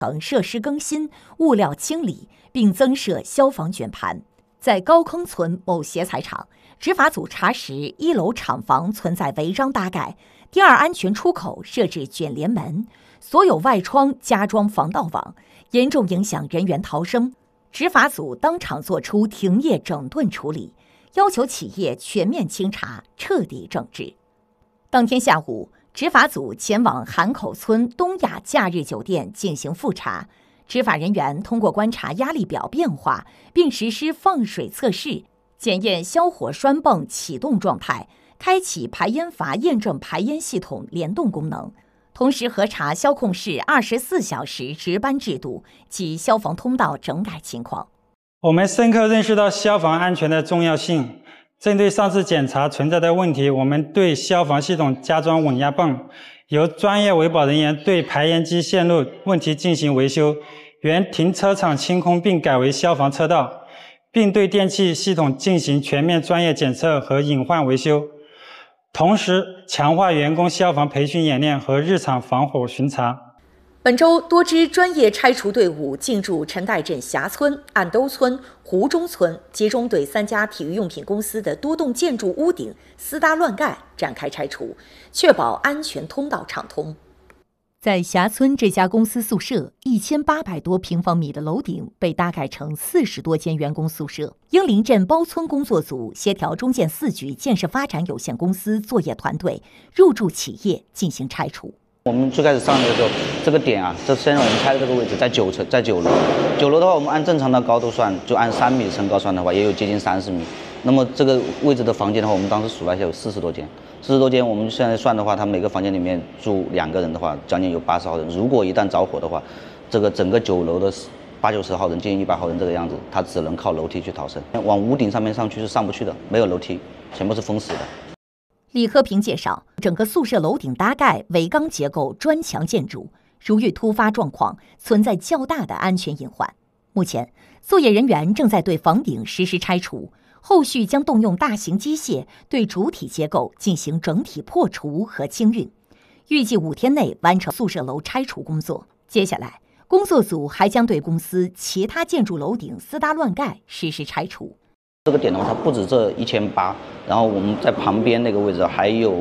等设施更新、物料清理，并增设消防卷盘。在高坑村某鞋材厂，执法组查实1楼厂房存在违章搭盖，第2安全出口设置卷帘门，所有外窗加装防盗网，严重影响人员逃生。执法组当场作出停业整顿处理，要求企业全面清查，彻底整治。当天下午，执法组前往韩口村东亚假日酒店进行复查。执法人员通过观察压力表变化，并实施放水测试，检验消火栓泵启动状态，开启排烟阀验证排烟系统联动功能，同时核查消控室24小时值班制度及消防通道整改情况。 我们深刻认识到消防安全的重要性。针对上次检查存在的问题，我们对消防系统加装稳压泵，由专业维保人员对排烟机线路问题进行维修，原停车场清空并改为消防车道，并对电气系统进行全面专业检测和隐患维修，同时强化员工消防培训演练和日常防火巡查。 本周，多支专业拆除队伍进驻陈岱镇霞村、岸兜村、湖中村，集中对3家体育用品公司的多栋建筑屋顶私搭乱盖展开拆除，确保安全通道畅通。在霞村这家公司宿舍，1800多平方米的楼顶被搭盖成40多间员工宿舍。英林镇包村工作组协调中建4局建设发展有限公司作业团队入驻企业进行拆除。 我们最开始上的时候，这个点啊，现在我们拆的这个位置在9层，在9楼。9楼的话，我们按正常的高度算，就按3米的层高算的话，也有接近30米。那么这个位置的房间的话，我们当时数了一下，有40多间。40多间，我们现在算的话，它每个房间里面住2个人的话，将近有80号人。如果一旦着火的话，这个整个9楼的80、90号人，接近100号人这个样子，他只能靠楼梯去逃生。往屋顶上面上去是上不去的，没有楼梯，全部是封死的。 李和平介绍，整个宿舍楼顶搭盖为钢结构砖墙建筑，如遇突发状况，存在较大的安全隐患。目前，作业人员正在对房顶实施拆除，后续将动用大型机械对主体结构进行整体破除和清运，预计5天内完成宿舍楼拆除工作。接下来，工作组还将对公司其他建筑楼顶私搭乱盖实施拆除。 这个点的话，它不止这1800，然后我们在旁边那个位置还有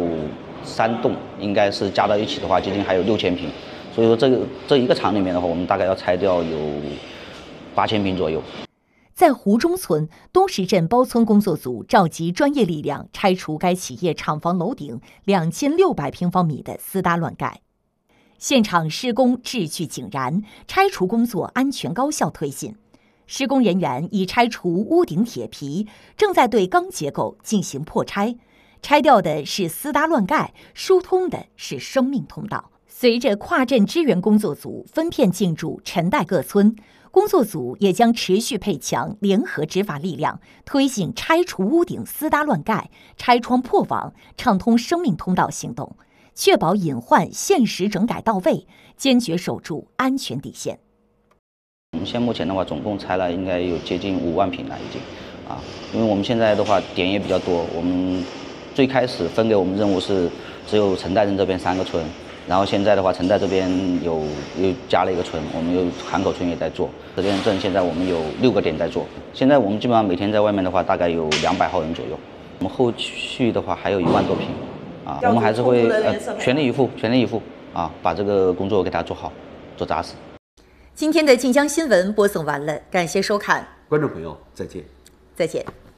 3栋，应该是加到一起的话，接近还有6000平。所以说这一个厂里面的话，我们大概要拆掉有8000平左右。 在湖中村东石镇包村工作组召集专业力量拆除该企业厂房楼顶2600平方米的私搭乱盖。现场施工秩序井然，拆除工作安全高效推进。施工人员已拆除屋顶铁皮，正在对钢结构进行破拆。拆掉的是私搭乱盖，疏通的是生命通道。随着跨镇支援工作组分片进驻陈岱各村，工作组也将持续配强联合执法力量，推进拆除屋顶私搭乱盖、拆窗破网、畅通生命通道行动，确保隐患限时整改到位，坚决守住安全底线。 我们现目前的话，总共拆了应该有接近5万平了已经，因为我们现在的话点也比较多，我们最开始分给我们任务是只有陈岱镇这边3个村，然后现在的话陈岱这边又加了一个村，我们有韩口村也在做，石店镇现在我们有6个点在做，现在我们基本上每天在外面的话大概有200号人左右，我们后续的话还有1万多平，我们还是会全力以赴把这个工作给它做好，做扎实。 今天的晋江新闻播送完了，感谢收看， 观众朋友再见。 再见。